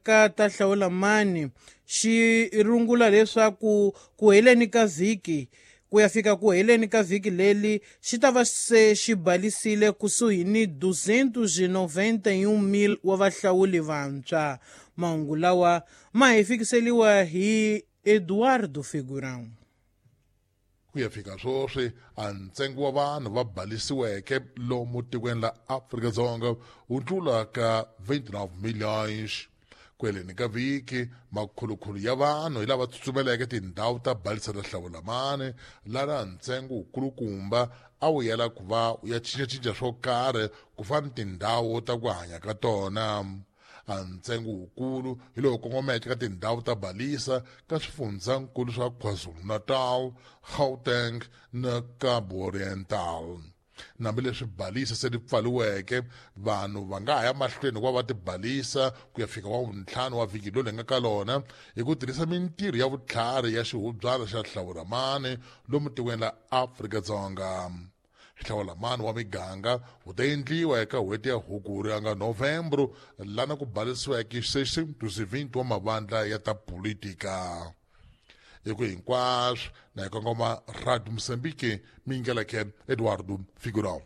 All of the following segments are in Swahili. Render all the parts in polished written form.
Tinxaka ta Hlawulamani xi rungula leswaku ku heleni ka vhiki ku ya fika ku heleni ka vhiki leli xi ta va se xi balisile kusuhi ni 291,000 wa vahlawuli vantshwa. Mahungu lawa ma hefikiseliwa hi Eduardo Figurão. Ku ya fika swoswi a ntsengo wa vanhu va balisiweke lomu tikweni la Afrika-Dzonga wu tlula ka 29 milhões. Ku heleni ka vhiki makhulukhulu ya vanhu hi lava tsutsumeleke tindhawu ta balisa ta Hlawulamani lana ntsengo wukulukumba a wu yela ku va ya cincacinca swo karhi ku fana tindhawu ta ku hanya ka tona. A ntsengo wukulu hi lowu kongomeke ka tindhawu ta balisa ka swifundzankulu swa KwaZulu-Natal, Gauteng na Cabo Oriental. Nambileswi balisa se ti pfaliweke vanhu va nga ha ya mahlweni wa va ti balisa ku ya fika wa vuntlhanu wa vhiki lowu nga ka lona hi ku tirhisa mintirho ya vutlhari ya xihubyana xa Hlawulamani lomu tikweni la Afrika-Dzonga. Hlawulamani wa miganga wu ta endliwa eka n'hweti ya Hukuri anga Novembro lana ku balisiweke 620 wa mavandla ya ta politika. Eko hinkwaswo na hi kongoma Radio Mozambique mingeleke Eduardo Figurão.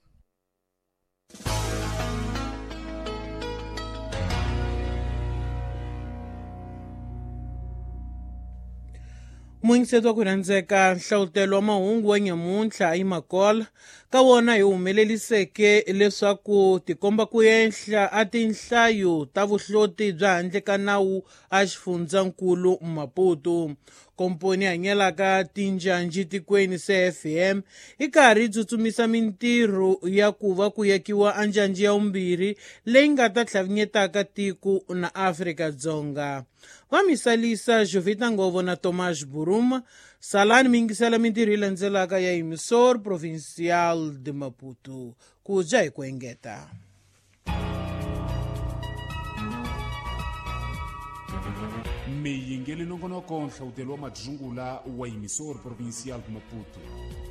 Muingiseto wa ku rhandzeka nhlawutelo wa mahungu wa nyamuntlha i Makola ka wona hi humeleliseke leswaku tikomba ku yenhla a tinhlayo ta vuhloti bya handle ka nawu a xifundzankulu Maputo. Komponi hanyelaka tinjanji tikweni CFM i karhi tsutsumisa mintirho ya ku va ku yakiwa anjanji ya vumbirhi leyi nga ta tlhavanyetaka tiko na Afrika-Dzonga. Va misalisa Jovita Ngovo na Thomas Buruma. Salani mingisela mintirho yi landzelaka ya Emissora Provincial de Maputo. Ku dya hi ku engeta. Meyingeli nongonoko nhlawutelo wa madzungula wa Emissora Provincial de Maputo.